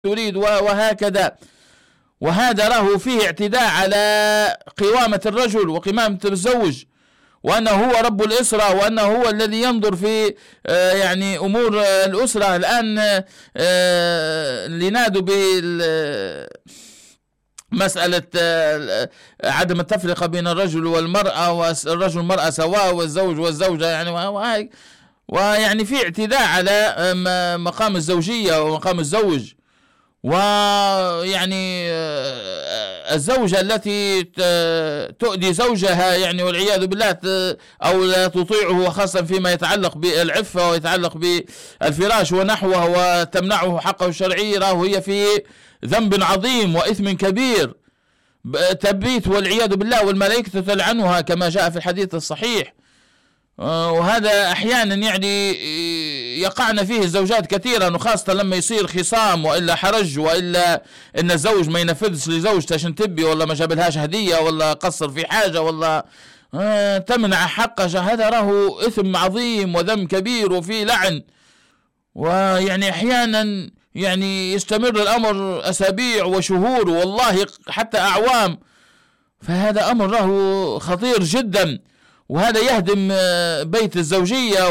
تريد وهكذا. وهذا له فيه اعتداء على قوامة الرجل وقوامة الزوج، وأنه هو رب الأسرة، وأنه هو الذي ينظر في يعني أمور الأسرة. الآن لنادوا مسألة عدم التفرقة بين الرجل والمرأة، والرجل والمرأة سواء، والزوج والزوجة، يعني ويعني في اعتداء على مقام الزوجية ومقام الزوج. ويعني الزوجة التي تؤذي زوجها يعني والعياذ بالله، أو لا تطيعه، خاصة فيما يتعلق بالعفة ويتعلق بالفراش ونحوه، وتمنعه حقه الشرعي، راه هي في ذنب عظيم وإثم كبير، تبيت والعياذ بالله، والملائكة تلعنها كما جاء في الحديث الصحيح. وهذا أحيانا يعني يقعن فيه الزوجات كثيرا، وخاصة لما يصير خصام وإلا حرج، وإلا إن الزوج ما ينفذش لزوجته عشان تبي، ولا ما جابلهاش هدية، ولا قصر في حاجة، ولا تمنع حقها. هذا راه إثم عظيم وذنب كبير وفيه لعن. ويعني أحيانا يعني يستمر الأمر أسابيع وشهور، والله حتى أعوام. فهذا أمر له خطير جدا، وهذا يهدم بيت الزوجية،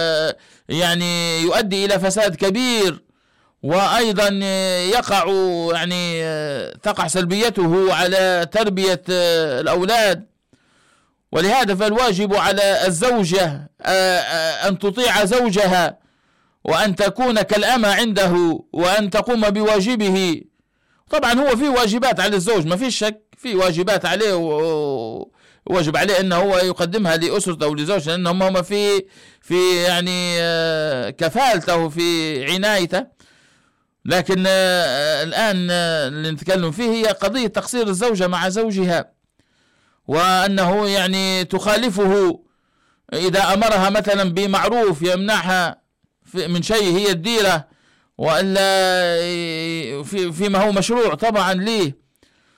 ويعني يؤدي إلى فساد كبير، وأيضا يقع يعني تقع سلبيته على تربية الأولاد. ولهذا فالواجب على الزوجة أن تطيع زوجها، وأن تكون كالأمة عنده، وأن تقوم بواجبه. طبعا هو في واجبات على الزوج، ما فيش شك، في واجبات عليه، واجب عليه أنه هو يقدمها لأسرته أو لزوجته، لأنهم هم في يعني كفالته، في عنايته. لكن الآن اللي نتكلم فيه هي قضية تقصير الزوجة مع زوجها، وأنه يعني تخالفه إذا أمرها مثلا بمعروف، يمنعها من شيء هي تديره، وإلا فيما هو مشروع طبعا ليه.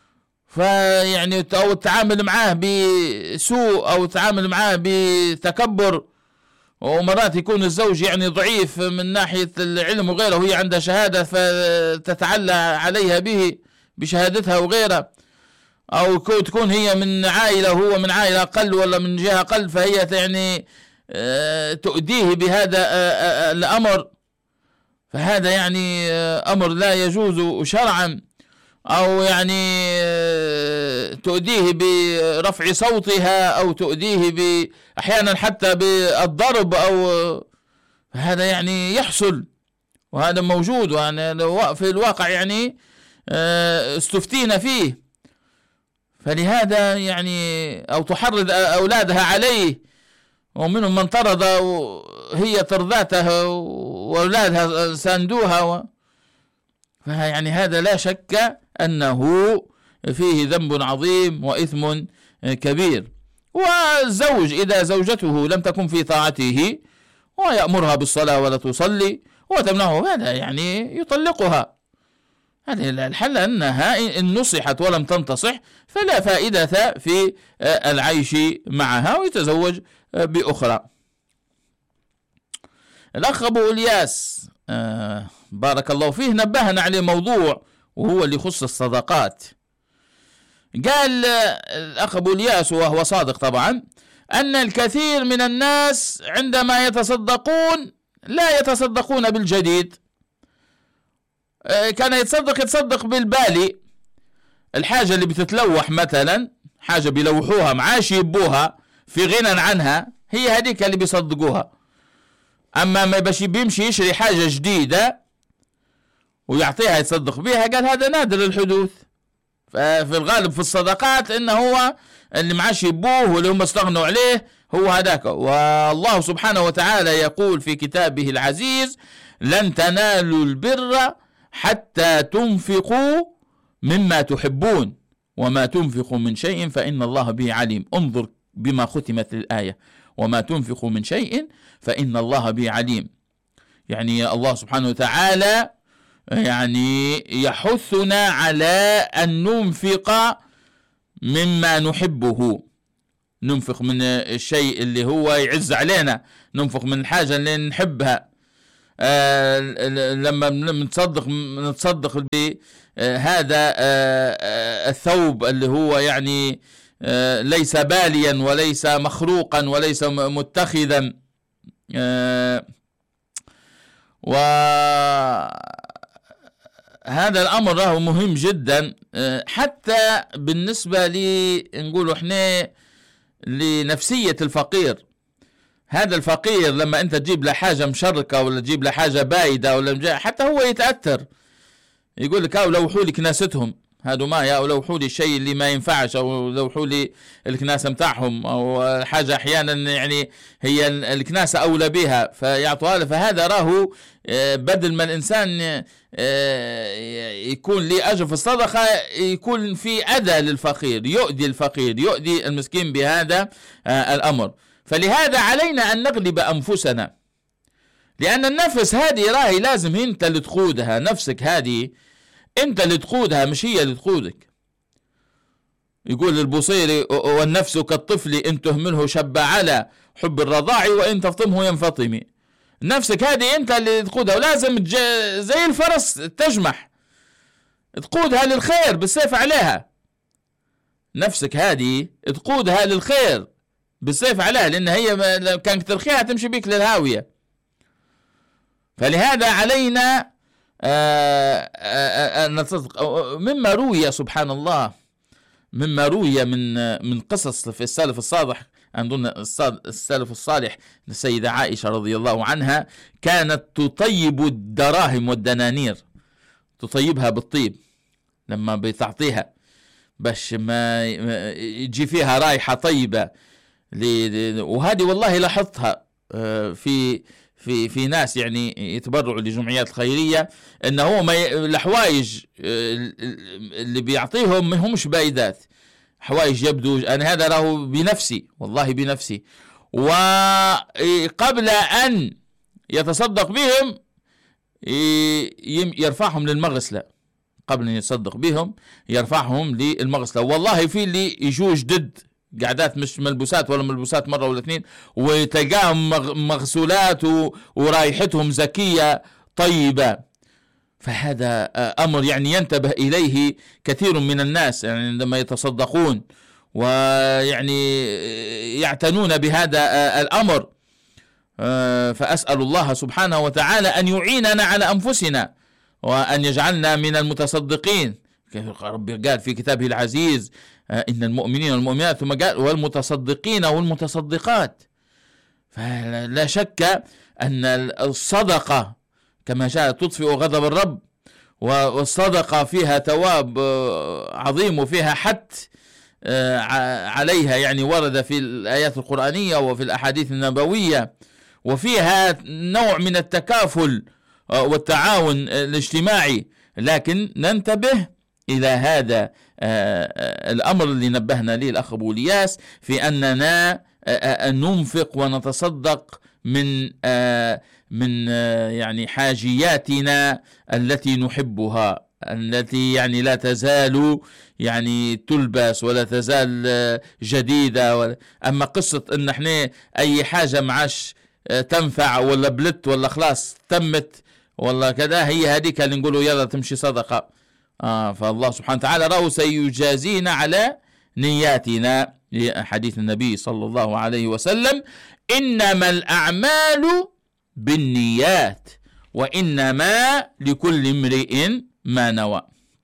فيعني أو التعامل معاه بسوء، أو التعامل معاه بتكبر. ومرات يكون الزوج يعني ضعيف من ناحية العلم وغيره، وهي عندها شهادة فتتعلى عليها به بشهادتها وغيره، أو تكون هي من عائلة وهو من عائلة أقل، ولا من جهة أقل، فهي يعني تؤديه بهذا الأمر. فهذا يعني أمر لا يجوز شرعا. أو يعني تؤديه برفع صوتها، أو تؤديه أحيانا حتى بالضرب، أو هذا يعني يحصل، وهذا موجود، وأنا في الواقع يعني استفتينا فيه. فلهذا يعني أو تحرض أولادها عليه، ومنهم من طرد هي ترضاتها وأولادها ساندوها فيعني هذا لا شك أنه فيه ذنب عظيم وإثم كبير. والزوج إذا زوجته لم تكن في طاعته، ويأمرها بالصلاة ولا تصلي، وتمنعه، هذا يعني يطلقها. هذه الحل أنها إن نصحت ولم تنتصح فلا فائدة في العيش معها، ويتزوج بأخرى. الأخ أبو إلياس بارك الله فيه نبهنا عليه موضوع، وهو اللي يخص الصدقات. قال الأخ أبو إلياس وهو صادق طبعا، أن الكثير من الناس عندما يتصدقون لا يتصدقون بالجديد. كان يتصدق بالبالي، الحاجة اللي بتتلوح مثلا، حاجة بيلوحوها معاش يبوها في غنى عنها، هي هذيك اللي بيصدقوها. أما ما بيمشي يشري حاجة جديدة ويعطيها يتصدق بها، قال هذا نادر الحدوث. ففي الغالب في الصدقات إنه هو اللي معاش يبوه واللي هم استغنوا عليه هو هذاك. والله سبحانه وتعالى يقول في كتابه العزيز: لن تنالوا البر حتى تنفقوا مما تحبون وما تنفقوا من شيء فإن الله به عليم. انظر بما ختمت الآية: وما تنفقوا من شيء فإن الله به عليم. يعني الله سبحانه وتعالى يعني يحثنا على أن ننفق مما نحبه، ننفق من الشيء اللي هو يعز علينا، ننفق من الحاجة اللي نحبها. لما نتصدق بهذا الثوب اللي هو يعني ليس باليا وليس مخروقا وليس متخذا، وهذا الأمر له مهم جدا، حتى بالنسبة نقول احنا لنفسية الفقير. هذا الفقير لما انت تجيب له حاجة مشركة ولا تجيب له حاجة بايدة ولا حتى هو يتأثر، يقول لك لوحوا لي كناستهم هادو ما، او لوحوا لي الشيء اللي ما ينفعش، او لوحوا لي الكناسة متاعهم، او حاجة احيانا يعني هي الكناسة اولى بها فيعطوها له. فهذا راهو بدل ما الانسان يكون لي اجر في الصدقة، يكون في اذى للفقير، يؤذي الفقير، يؤذي المسكين بهذا الامر. فلهذا علينا ان نغلب انفسنا، لان النفس هذه راهي لازم انت اللي تقودها، نفسك هذه انت اللي تقودها مش هي اللي تقودك. يقول البوصيري والنفس كالطفل ان تهمله شب على حب الرضاع وان تفطمه ينفطم. نفسك هذه انت اللي تقودها، ولازم زي الفرس تجمح، تقودها للخير بالسيف عليها. نفسك هذه تقودها للخير بالسيف عليها، لان هي كانت ترخيها تمشي بيك للهاوية. فلهذا علينا أن نتصدق. مما روي سبحان الله، مما روي من قصص في السلف الصالح، عندنا السلف الصالح السيدة عائشة رضي الله عنها كانت تطيب الدراهم والدنانير، تطيبها بالطيب لما بتعطيها باش ما يجي فيها رائحة طيبة. وهذه والله لاحظتها في ناس يعني يتبرعوا لجمعيات الخيرية، انه هو الحوايج اللي بيعطيهم ما همش بايدات، حوايج يبدو انا هذا راهو بنفسي، والله بنفسي. وقبل ان يتصدق بهم يرفعهم للمغسلة، قبل ان يتصدق بهم يرفعهم للمغسلة. والله في اللي يجوا جدد قعدات مش ملبوسات ولا ملبوسات مرة ولا اثنين، وتلقاهم مغسولات ورايحتهم زكية طيبة. فهذا أمر يعني ينتبه إليه كثير من الناس يعني عندما يتصدقون ويعني يعتنون بهذا الأمر. فأسأل الله سبحانه وتعالى أن يعيننا على أنفسنا وأن يجعلنا من المتصدقين. ربي قال في كتابه العزيز إن المؤمنين والمؤمنات، ثم قال والمتصدقين والمتصدقات. فلا شك أن الصدقة كما جاء تطفئ غضب الرب، والصدقة فيها ثواب عظيم وفيها حث عليها، يعني ورد في الآيات القرآنية وفي الأحاديث النبوية، وفيها نوع من التكافل والتعاون الاجتماعي. لكن ننتبه إلى هذا الأمر اللي نبهنا ليه الأخ أبو الياس، في أننا ننفق ونتصدق من يعني حاجياتنا التي نحبها، التي يعني لا تزال يعني تلبس ولا تزال جديدة. أما قصة إن احنا أي حاجة معاش تنفع ولا بلت ولا خلاص تمت ولا كذا، هي هذيك اللي نقولوا يلا تمشي صدقة. فالله سبحانه وتعالى رأوا سيجازينا على نياتنا، لحديث النبي صلى الله عليه وسلم إنما الأعمال بالنيات وإنما لكل امرئ ما نوى.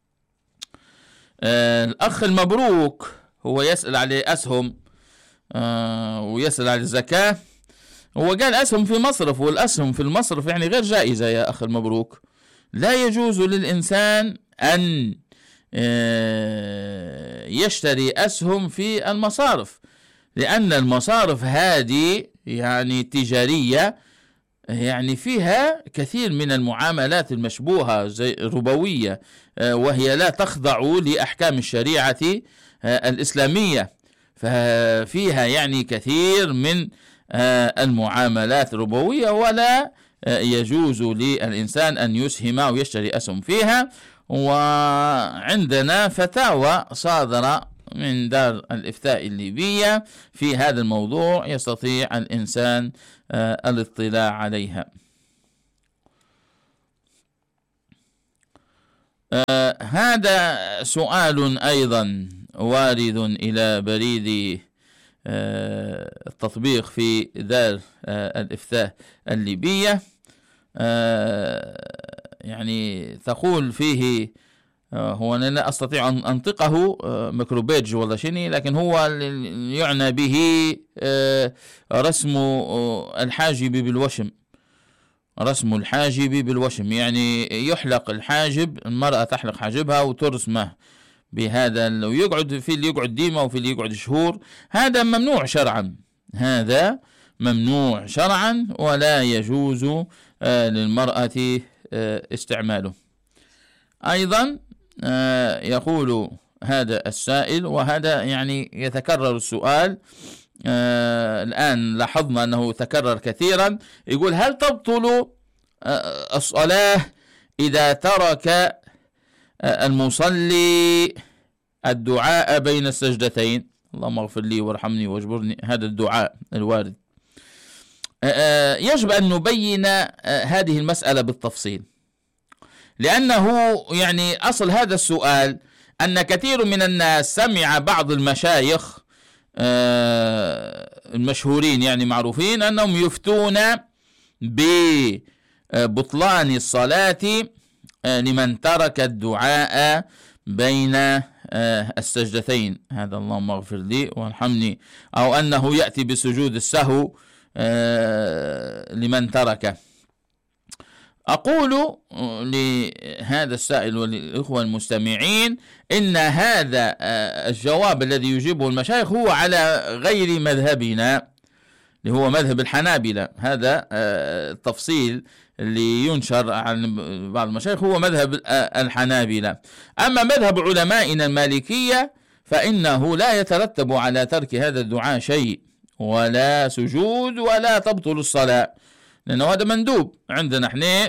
الأخ المبروك هو يسأل على أسهم ويسأل على الزكاة. هو قال أسهم في مصرف، والأسهم في المصرف يعني غير جائزة يا أخ المبروك. لا يجوز للإنسان أن يشتري أسهم في المصارف، لأن المصارف هذه يعني تجارية، يعني فيها كثير من المعاملات المشبوهة زي ربوية، وهي لا تخضع لأحكام الشريعة الإسلامية. ففيها يعني كثير من المعاملات الربوية، ولا يجوز للإنسان أن يسهم أو يشتري أسهم فيها. وعندنا فتاوى صادرة من دار الإفتاء الليبية في هذا الموضوع، يستطيع الإنسان الاطلاع عليها. هذا سؤال أيضا وارد إلى بريد التطبيق في دار الإفتاء الليبية. يعني تقول فيه، هو أنا لا أستطيع أن أنطقه ميكروبيج ولا شيء، لكن هو يعنى به رسم الحاجب بالوشم. رسم الحاجب بالوشم يعني يحلق الحاجب، المرأة تحلق حاجبها وترسمه بهذا، لو يقعد في اللي يقعد ديما وفي اللي يقعد شهور. هذا ممنوع شرعا، هذا ممنوع شرعا ولا يجوز للمرأة استعماله. أيضا يقول هذا السائل، وهذا يعني يتكرر السؤال الآن لاحظنا أنه تكرر كثيرا، يقول: هل تبطل الصلاة إذا ترك المصلي الدعاء بين السجدتين؟ اللهم اغفر لي وارحمني واجبرني، هذا الدعاء الوارد. يجب أن نبين هذه المسألة بالتفصيل، لأنه يعني أصل هذا السؤال أن كثير من الناس سمع بعض المشايخ المشهورين يعني معروفين أنهم يفتون ببطلان الصلاة لمن ترك الدعاء بين السجدتين، هذا اللهم اغفر لي وارحمني، أو أنه يأتي بسجود السهو لمن تركه. أقول لهذا السائل وللإخوة المستمعين إن هذا الجواب الذي يجيبه المشايخ هو على غير مذهبنا، اللي هو مذهب الحنابلة. هذا التفصيل اللي ينشر عن بعض المشايخ هو مذهب الحنابلة. أما مذهب علمائنا المالكية فإنه لا يترتب على ترك هذا الدعاء شيء، ولا سجود ولا تبطل الصلاة، لأنه هذا مندوب عندنا احنا.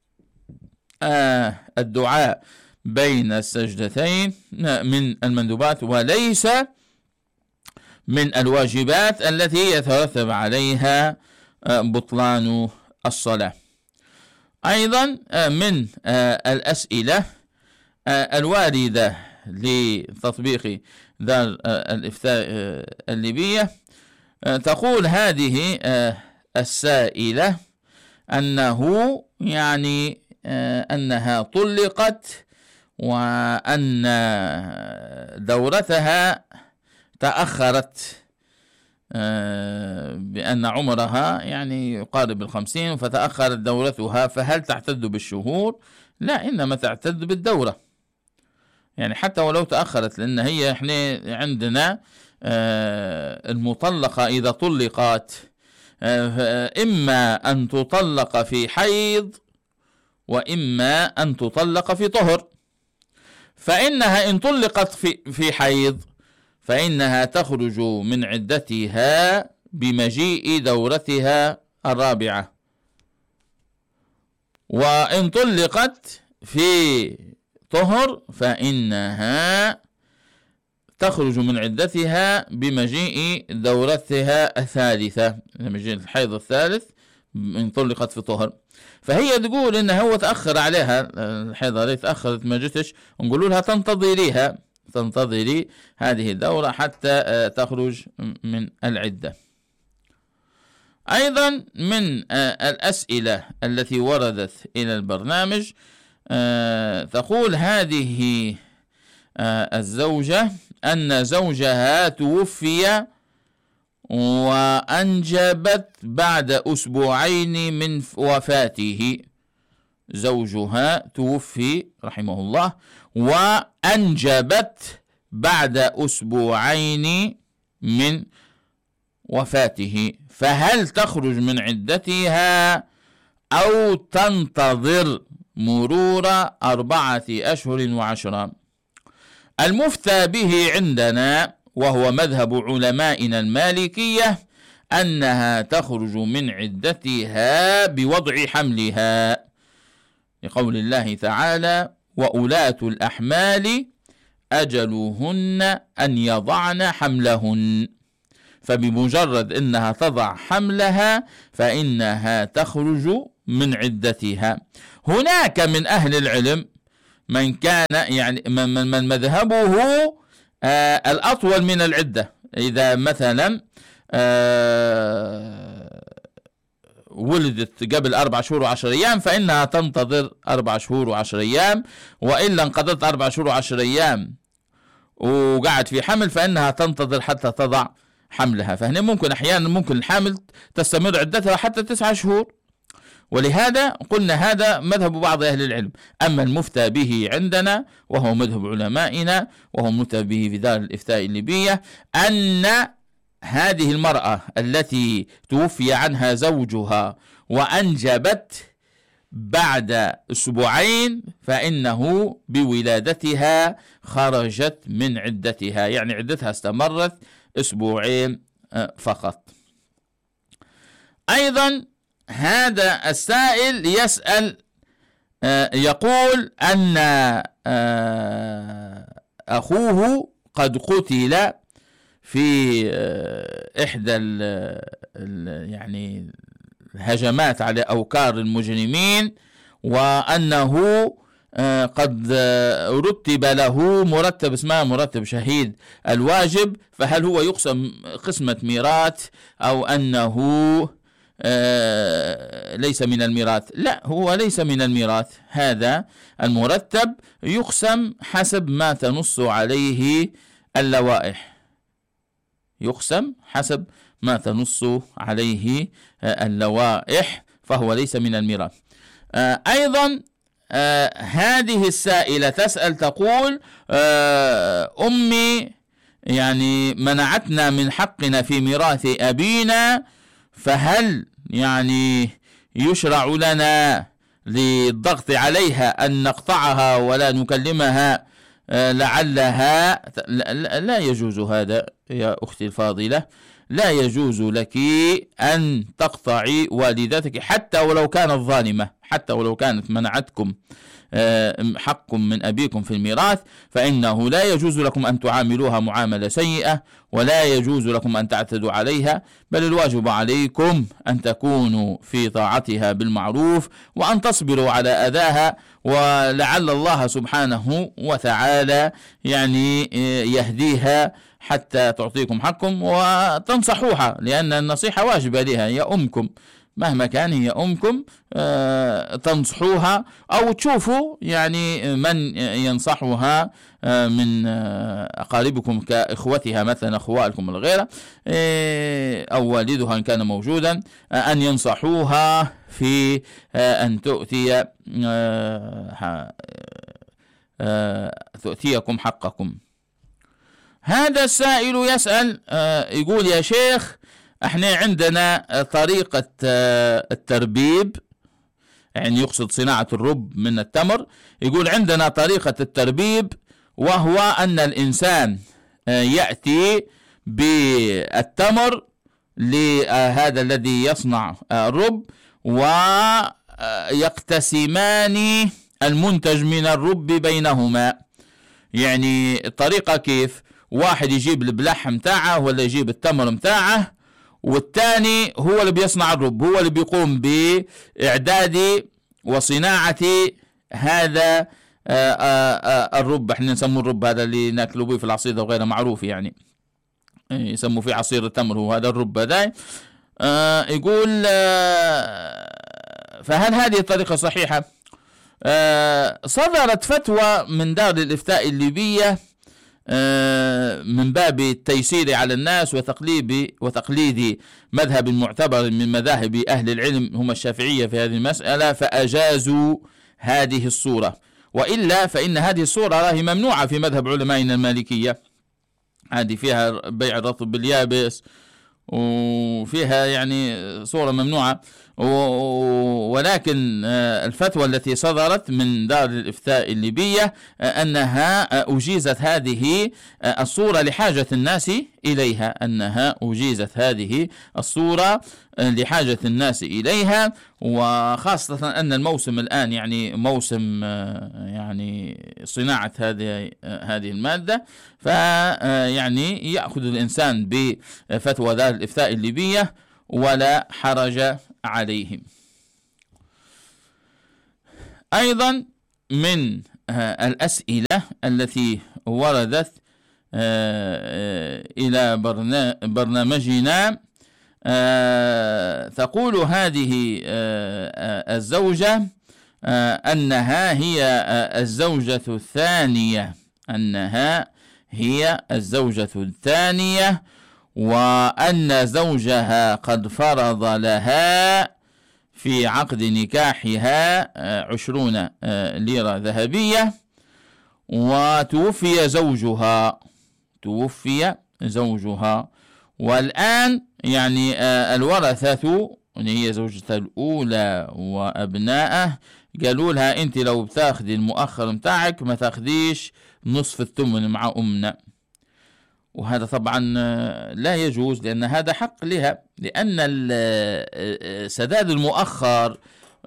الدعاء بين السجدتين من المندوبات وليس من الواجبات التي يترتب عليها بطلان الصلاة. أيضا من الأسئلة الواردة لتطبيق دار الإفتاء الليبية، تقول هذه السائلة أنه يعني أنها طلقت وأن دورتها تأخرت، بأن عمرها يعني يقارب 50 فتأخرت دورتها، فهل تعتد بالشهور؟ لا، إنما تعتد بالدورة، يعني حتى ولو تأخرت، لأن هي احنا عندنا المطلقة إذا طلقت إما أن تطلق في حيض وإما أن تطلق في طهر. فإنها إن طلقت في حيض فإنها تخرج من عدتها بمجيء دورتها الرابعة، وإن طلقت في طهر فإنها تخرج من عدتها بمجيء دورتها الثالثة، مجيء الحيض الثالث إن طلقت في طهر. فهي تقول إنه هو تأخر عليها الحيض هذه، تأخرت ما جتش، ونقول لها تنتظري هذه الدورة حتى تخرج من العدة. أيضا من الأسئلة التي وردت إلى البرنامج، تقول هذه الزوجة أن زوجها توفي وأنجبت بعد أسبوعين من وفاته. زوجها توفي رحمه الله وأنجبت بعد أسبوعين من وفاته، فهل تخرج من عدتها أو تنتظر مرور 4 أشهر و10؟ المفتى به عندنا وهو مذهب علمائنا المالكية أنها تخرج من عدتها بوضع حملها، لقول الله تعالى: وأولاة الأحمال أجلهن أن يضعن حملهن. فبمجرد أنها تضع حملها فإنها تخرج من عدتها. هناك من أهل العلم من كان يعني من مذهبه الأطول من العدة. إذا مثلا ولدت قبل 4 شهور و10 أيام فإنها تنتظر 4 شهور و10 أيام، وإلا انقضت 4 شهور و10 أيام وقعد في حمل فإنها تنتظر حتى تضع حملها. فهنا ممكن أحيانا ممكن الحامل تستمر عدتها حتى 9 شهور، ولهذا قلنا هذا مذهب بعض أهل العلم. أما المفتى به عندنا وهو مذهب علمائنا وهو مفتى به في دار الإفتاء الليبية أن هذه المرأة التي توفي عنها زوجها وأنجبت بعد 2 أسبوع فإنه بولادتها خرجت من عدتها، يعني عدتها استمرت 2 أسبوع فقط. أيضا هذا السائل يسأل يقول أن أخوه قد قتل في إحدى يعني الهجمات على أوكار المجرمين، وأنه قد رتب له مرتب اسمه مرتب شهيد الواجب، فهل هو يقسم قسمة ميراث أو أنه ليس من الميراث؟ لا، هو ليس من الميراث. هذا المرتب يقسم حسب ما تنص عليه اللوائح، يقسم حسب ما تنص عليه اللوائح، فهو ليس من الميراث. أيضا هذه السائلة تسأل تقول أمي يعني منعتنا من حقنا في ميراث أبينا، فهل يعني يشرع لنا للضغط عليها أن نقطعها ولا نكلمها لعلها لا يجوز هذا يا أختي الفاضلة، لا يجوز لك أن تقطعي والدتك حتى ولو كانت ظالمة، حتى ولو كانت منعتكم حق من أبيكم في الميراث، فإنه لا يجوز لكم أن تعاملوها معاملة سيئة ولا يجوز لكم أن تعتدوا عليها، بل الواجب عليكم أن تكونوا في طاعتها بالمعروف وأن تصبروا على أذاها، ولعل الله سبحانه وتعالى يعني يهديها حتى تعطيكم حقكم وتنصحوها، لأن النصيحة واجبة لها، هي أمكم مهما كان، هي أمكم، تنصحوها أو تشوفوا يعني من ينصحها من أقاربكم كإخوتها مثلا أخوالكم الغيرة أو والدها إن كان موجودا، أن ينصحوها في أن تؤتيكم حقكم. هذا السائل يسأل يقول يا شيخ احنا عندنا طريقة التربيب، يعني يقصد صناعة الرب من التمر، يقول عندنا طريقة التربيب وهو أن الإنسان يأتي بالتمر لهذا الذي يصنع الرب ويقتسمان المنتج من الرب بينهما. يعني الطريقة كيف؟ واحد يجيب البلح متاعه ولا يجيب التمر متاعه، والثاني هو اللي بيصنع الرب، هو اللي بيقوم بإعداد وصناعة هذا الرب. احنا نسموه الرب هذا اللي ناكلوا به في العصيدة وغيره، معروف يعني يسموا فيه عصير التمر، هو هذا الرب هذا. يقول فهل هذه الطريقة صحيحة؟ صدرت فتوى من دار الإفتاء الليبية من باب التيسير على الناس وتقليد مذهب معتبر من مذاهب أهل العلم هم الشافعية في هذه المسألة، فأجازوا هذه الصورة، وإلا فإن هذه الصورة راهي ممنوعة في مذهب علمائنا المالكية، هذه فيها بيع الرطب باليابس وفيها يعني صورة ممنوعة. ولكن الفتوى التي صدرت من دار الإفتاء الليبية أنها أجيزت هذه الصورة لحاجة الناس إليها، أنها أجيزت هذه الصورة لحاجة الناس إليها، وخاصة أن الموسم الآن يعني موسم يعني صناعة هذه المادة، فيعني يأخذ الإنسان بفتوى دار الإفتاء الليبية ولا حرج عليهم. أيضا من الأسئلة التي وردت إلى برنامجنا. تقول هذه الزوجة أنها هي الزوجة الثانية، وأن زوجها قد فرض لها في عقد نكاحها 20 ليرة ذهبية، وتوفي زوجها، والآن يعني الورثة اللي هي زوجته الأولى وأبنائه قالوا لها أنت لو بتاخدي المؤخر متاعك ما تاخديش نصف الثمن مع أمنا، وهذا طبعا لا يجوز، لأن هذا حق لها، لأن سداد المؤخر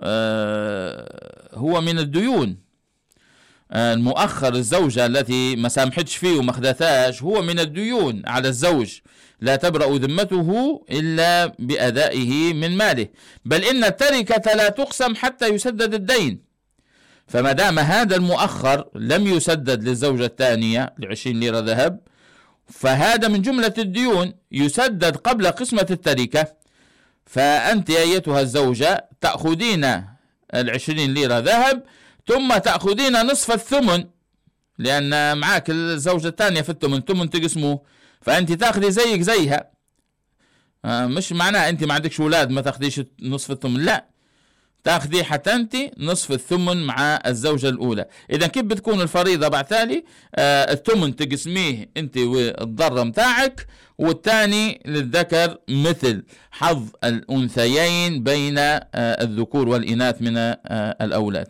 هو من الديون. المؤخر الزوجة التي ما سامحتش فيه وما خدتاش هو من الديون على الزوج، لا تبرأ ذمته إلا بأدائه من ماله، بل إن التركة لا تقسم حتى يسدد الدين. فما دام هذا المؤخر لم يسدد للزوجة الثانية 20 ليرة ذهب، فهذا من جملة الديون يسدد قبل قسمة التركة. فأنت أيتها الزوجة تأخذين 20 ليرة ذهب ثم تأخذين نصف الثمن، لأن معاك الزوجة الثانية في الثمن تقسموه، فأنت تأخذي زيك زيها. مش معناه أنت ما عندكش أولاد ما تأخذيش نصف الثمن، لا، تأخذي حتى أنت نصف الثمن مع الزوجة الأولى. إذا كيف بتكون الفريضة بعد تالي؟ الثمن تقسميه أنت والضرة متاعك، والثاني للذكر مثل حظ الأنثيين بين الذكور والإناث من الأولاد.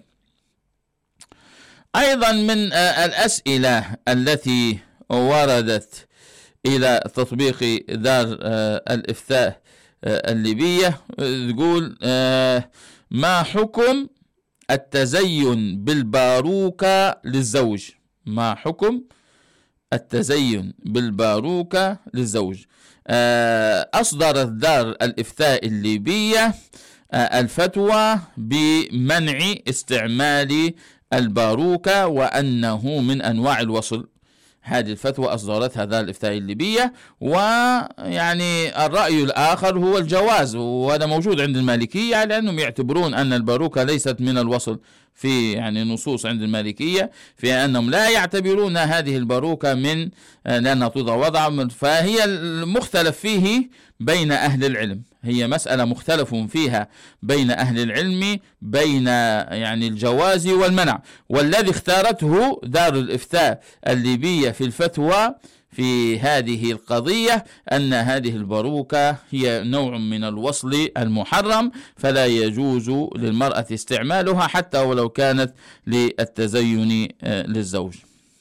أيضا من الأسئلة التي وردت إلى تطبيق دار الإفتاء الليبية تقول ما حكم التزين بالباروكة للزوج؟ ما حكم التزين بالباروكة للزوج؟ أصدرت دار الإفتاء الليبية الفتوى بمنع استعمال الباروكة وأنه من أنواع الوصل. هذه الفتوى أصدرتها دار الإفتاء الليبية، ويعني الرأي الآخر هو الجواز، وهذا موجود عند المالكية لأنهم يعتبرون أن الباروكة ليست من الوصل، في يعني نصوص عند المالكية في أنهم لا يعتبرون هذه الباروكة من لأنها توضع وضع، فهي المختلف فيه بين أهل العلم، هي مسألة مختلف فيها بين أهل العلم بين يعني الجواز والمنع. والذي اختارته دار الإفتاء الليبية في الفتوى في هذه القضية أن هذه الباروكة هي نوع من الوصل المحرم، فلا يجوز للمرأة استعمالها حتى ولو كانت للتزين للزوج.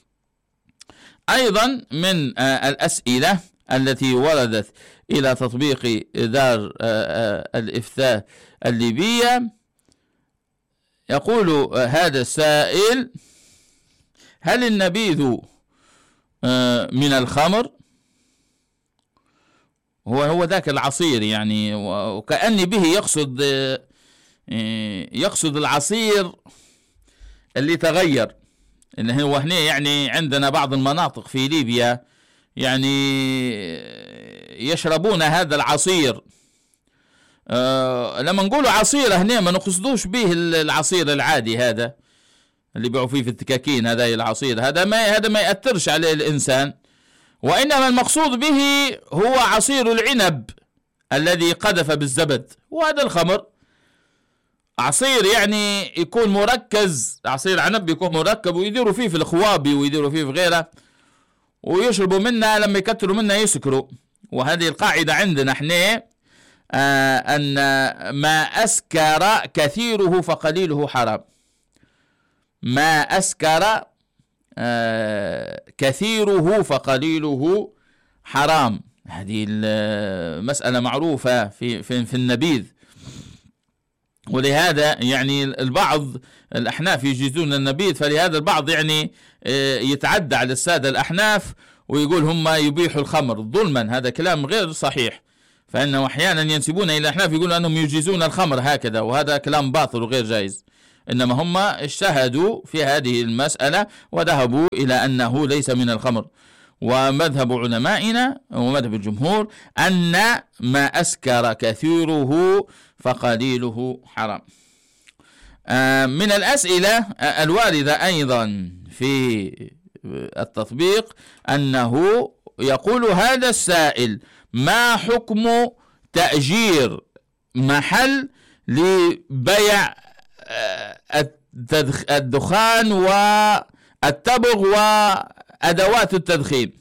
أيضا من الأسئلة التي وردت إلى تطبيق دار الإفتاء الليبية يقول هذا السائل: هل النبيذ من الخمر؟ هو ذاك العصير يعني، وكأني به يقصد العصير اللي تغير، اللي هو هنا يعني عندنا بعض المناطق في ليبيا يعني يشربون هذا العصير. لما نقول عصير هنا ما نقصدوش به العصير العادي هذا اللي بيعوا فيه في التكاكين، هذا العصير هذا ما يأثرش على الإنسان، وإنما المقصود به هو عصير العنب الذي قذف بالزبد، وهذا الخمر عصير يعني يكون مركز، عصير عنب يكون مركب ويديروا فيه في الخوابي ويديروا فيه في غيره ويشربوا منها، لما يكتروا منها يسكروا. وهذه القاعدة عندنا احنا أن ما أسكر كثيره فقليله حرام، ما أسكر كثيره فقليله حرام. هذه المسألة معروفة في النبيذ، ولهذا يعني البعض الأحناف يجيزون النبيذ، فلهذا البعض يعني يتعدى على السادة الأحناف ويقول هم يبيحوا الخمر ظلما، هذا كلام غير صحيح، فإنه أحيانا ينسبون إلى الأحناف يقولون أنهم يجيزون الخمر هكذا، وهذا كلام باطل وغير جائز. إنما هم اجتهدوا في هذه المسألة وذهبوا إلى أنه ليس من الخمر. ومذهب علمائنا ومذهب الجمهور أن ما أسكر كثيره فقليله حرام. من الأسئلة الواردة أيضا في التطبيق أنه يقول هذا السائل: ما حكم تأجير محل لبيع الدخان والتبغ وأدوات التدخين؟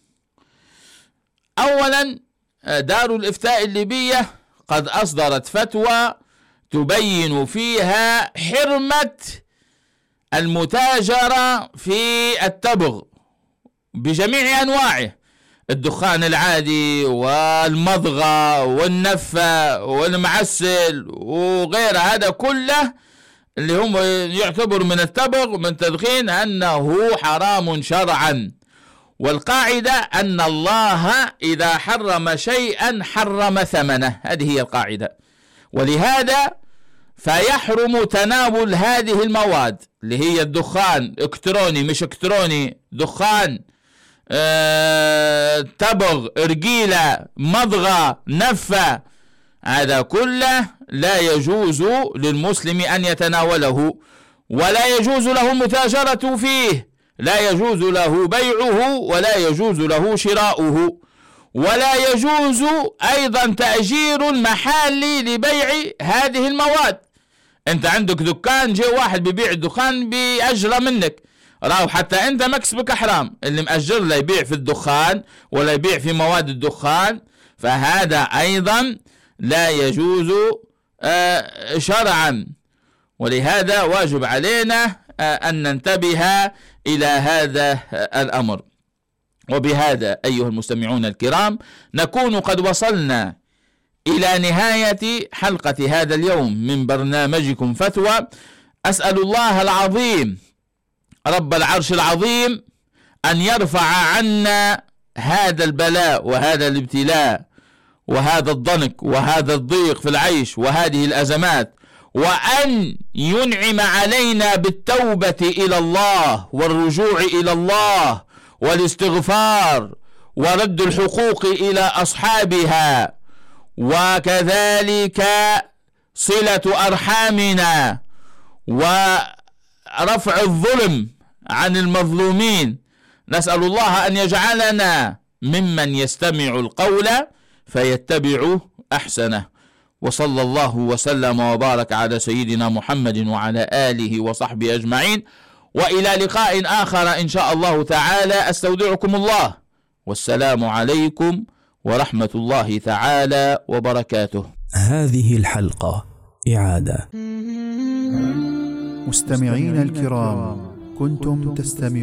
أولا، دار الإفتاء الليبية قد أصدرت فتوى تبين فيها حرمة المتاجرة في التبغ بجميع أنواعه، الدخان العادي والمضغة والنفة والمعسل وغير هذا كله اللي هم يعتبر من التبغ من تدخين أنه حرام شرعا. والقاعدة أن الله إذا حرم شيئا حرم ثمنه، هذه هي القاعدة. ولهذا فيحرم تناول هذه المواد اللي هي الدخان إلكتروني مش إلكتروني، دخان تبغ رجيلة مضغة نفة، هذا كله لا يجوز للمسلم أن يتناوله، ولا يجوز له المتاجرة فيه، لا يجوز له بيعه ولا يجوز له شراؤه، ولا يجوز أيضا تأجير المحال لبيع هذه المواد. أنت عندك دكان، جاء واحد بيبيع الدخان بأجره منك، راو حتى أنت مكسبك حرام. اللي مأجر لا يبيع في الدخان ولا يبيع في مواد الدخان، فهذا أيضا لا يجوز شرعا. ولهذا واجب علينا أن ننتبه إلى هذا الأمر. وبهذا أيها المستمعون الكرام نكون قد وصلنا إلى نهاية حلقة هذا اليوم من برنامجكم فتوى. أسأل الله العظيم رب العرش العظيم أن يرفع عنا هذا البلاء وهذا الابتلاء وهذا الضنك وهذا الضيق في العيش وهذه الأزمات، وأن ينعم علينا بالتوبة إلى الله والرجوع إلى الله والاستغفار ورد الحقوق إلى أصحابها، وكذلك صلة أرحامنا ورفع الظلم عن المظلومين. نسأل الله أن يجعلنا ممن يستمع القول فيتبع أحسنه. وصلى الله وسلم وبارك على سيدنا محمد وعلى آله وصحبه أجمعين، وإلى لقاء آخر إن شاء الله تعالى. أستودعكم الله، والسلام عليكم ورحمة الله تعالى وبركاته. هذه الحلقة إعادة. مستمعين الكرام، كنتم تستمعون